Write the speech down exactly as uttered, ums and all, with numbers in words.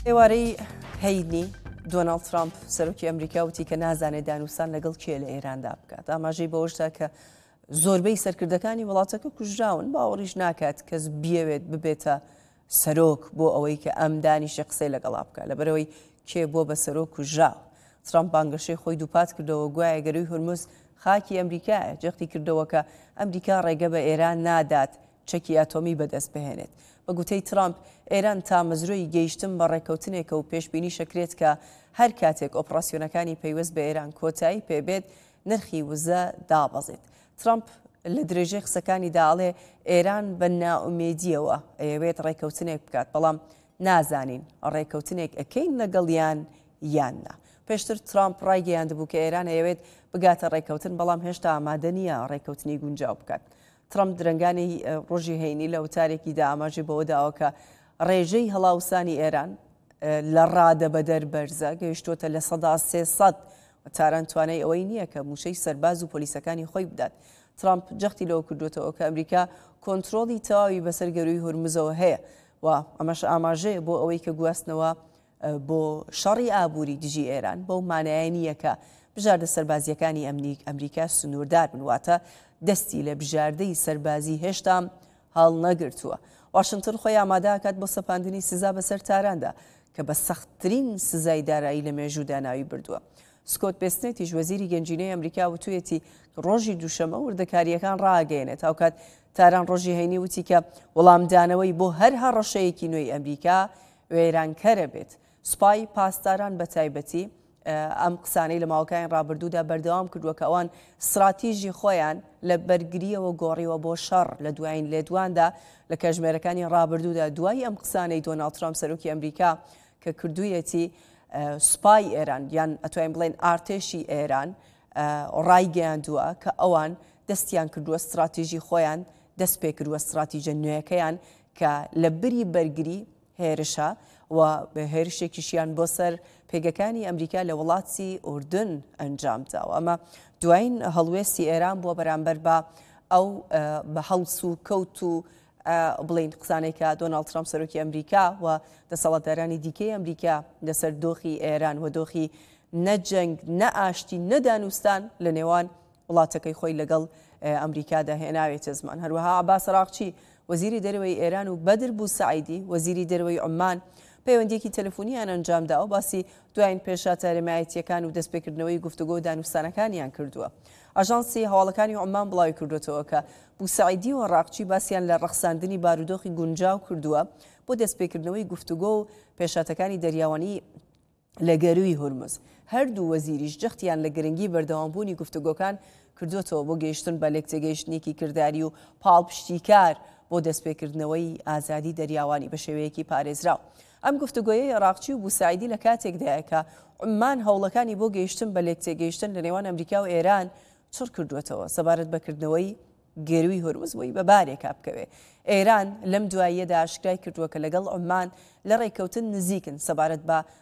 ئێوارەی هەینی دۆناڵد ترامپ سەرۆکی ئەمریکا وتی کە نازانێت دانوستان لەگەڵ کێ لە ئێراندا بکات. ئاماژەی بەوەشتا کە زۆربەی سەرکردەکانی وڵاتەکە کوژراون، باوەڕیش ناکات کەس بیەوێت ببێتە سەرۆک بۆ ئەوەی کە ئەم دانیشە قسەی لەگەڵا بکات لەبەرەوەی کێ بۆ بە سەرۆک کوژراوە. ترامپ بانگەشەی خۆی دووپات کردەوە گوایە گەروی هورموز خاکی ئەمریکایە، جەختی کردەوە کە ئەمریکا ڕێگە بە ئێران نادات چەکی ئاتۆمی بەدەست بهێنێت. بە گوتەی ترامپ ئێران تا مزرۆی گەیشتن بە ڕێکەوتنێکە و پێشبینی شەکرێت کە هەر کاتێک ئۆپراسیۆنەکانی پەیوەست بە ئێران کۆتایی پێبێت نرخی وزە دابەزێت. ترامپ لە درێژەی قسەکانی داڵێ ئێران بە ناومێدیەوە ئەیەوێت ڕێکەوتنێک بکات، بەڵام نازانین ڕێکەوتنێک ئەکەین لەگەڵیان یاننا. پێشتر ترامپ ڕایگەیاندبوو کە ئێران ئەیەوێت بگاتە ڕێکەوتن، بەڵام هێشتا ئامادە نییە ڕێکەوتنی گونجاو بکات. ترامپ درنگانی ڕۆژی هەینی لە وتارێکی دا ئاماژەی بەوە داوە کە ڕێژەی هەڵاوسانی ئێران لە ڕادە بە دەربەرزە گەیشتوتە لە سەدا سێسەد تاران توانای ئەوەی نییە کە موشەی سەرباز و پۆلیسەکانی خۆی بدات. ترامپ جەختی لەوە کردوێتەوە کە ئەمریکا کۆنتترۆڵی تەواوی بەسەر گەروی هورمزەوە هەیە و ئەمەش ئاماژەیە بۆ ئەوەی کە گواستنەوە بۆ شەڕی ئابووری دژی ئێران بەو مانایە نییە کە بژاردە سەربازیەکانی ئەمریکا سنووردار بنواتە دەستی لە بژاردەی سەربازی هێشتا هەڵ نەگرتووە. واشنگتن خۆی ئامادەکات بۆ سەپاندنی سزا بەسەر تاراندا کە بە سەختترین سزای دارایی لە مێژوودا ناوی بردووە. سکۆت بێستنێتیش وەزیری گەنجینەی ئەمریکا وتوێتی ڕۆژی دووشەمە وردەکاریەکان ڕاگەێنێت. هاوکات تاران ڕۆژی هەینی وتی کە وەڵامدانەوەی بۆ هەر هەڕەشەیەکی نوێی ئەمریکا وێرانکەرە بێت. سوپای پاسداران بە تایبەتی ئەم قسانەی لە ماوەکانی ڕابردوودا بەردەوام کردووە کە ئەوان استراتیژی خۆیان لە بەرگریەوە گۆڕیەوە بۆ شەڕ لە دوایین لێدواندا لە کاتژمێرەکانی ڕابردوودا دوای ئەم قسانەی دۆناڵد ترامپ سەرۆکی ئەمریکا کە کردوویەتی سوپای ئێران یان ئەتوانین بڵێن ئارتێشی ئێران ڕایگەیاندووە کە ئەوان دەستیان کردووە استراتیژی خۆیان دەست پێ کردووە استراتیژە نوێیەکەیان کە لە بری بەرگری هێرشە و بە هێرشێکیشیان بۆ سەر پێگەکانی ئەمریکا لە وڵاتی ئوردن ئەنجامداوە. ئەمە دوایین هەڵوێستی ئێران بووە بەرامبەر بە ئەو بە هەڵس و کەوت و بڵین قسانێکە دۆناڵد ترامپ سەرۆکی ئەمریکا و دەسەڵاتدارانی دیکەی ئەمریکا لەسەر دۆخی ئێران و دۆخی نەجەنگ نەئاشتی نەدانوستان لە نێوان وڵاتەکەی خۆی لەگەڵ ئەمریکادا هێناوێتە زمان. هەروەها عەباس عراقچی وەزیری دەرەوەی ئێران و بەدر بوسەعیدی وەزیری دەرەوەی عومان پەیوەندیەکی تەلەفۆنییان ئەنجامدا و باسی دوایین پێشاتە لەمایەتیەکان و دەستپێکردنەوەی گفتوگۆ و دانوستانەکانیان کردووە. ئاژانسی هەواڵەکانی عومان بڵاوی کردوێتەوە کە بوسەعیدی و عراقچی باسییان لە ڕەخساندنی بارودۆخی گونجاو کردووە بۆ دەستپێکردنەوەی گفتوگۆ و پێشاتەکانی دەریاوانی لە گەروی هورمز. هەردوو وەزیریش جەختیان لە گرنگی بەردەوامبوونی گفتوگۆکان کردوێتەوە بۆ گەیشتن بە لێکتێگەیشتنێکی کردداری و پاڵپشتیکار بۆ دەستپێکردنەوەی ئازادی دەریاوانی بە شێوەیەکی پارێزراو. ئەم گفتوگۆیەی عراقچی و بوسەعیدی لە کاتێکدایە کە عومان هەوڵەکانی بۆ گەیشتن بە لێکتێگەیشتن لە نێوان ئەمریکا و ئێران چڕ کردوێتەوە سەبارەت بەکردنەوەی گەروی هورمزەوەی بە بارێکا بکەوێ. ئێران لەم دواییەدا ئاشکرای کردووە کە لەگەڵ عومان لە ڕێکەوتن نزیکن سەبارەت بە